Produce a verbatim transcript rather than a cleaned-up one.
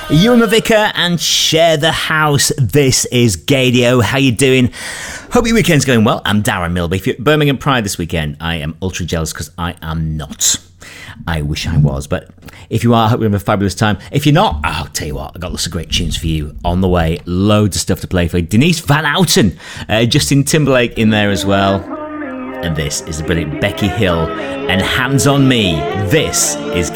Ewan Mavica and Share the House. This is Gaydio. How you doing? Hope your weekend's going well. I'm Darren Milby. If you're at Birmingham Pride this weekend, I am ultra jealous because I am not. I wish I was, but if you are, I hope you're having a fabulous time. If you're not, I'll tell you what, I've got lots of great tunes for you on the way. Loads of stuff to play for you. Denise Van Outen, uh, Justin Timberlake in there as well. And this is the brilliant Becky Hill and Hands on Me. This is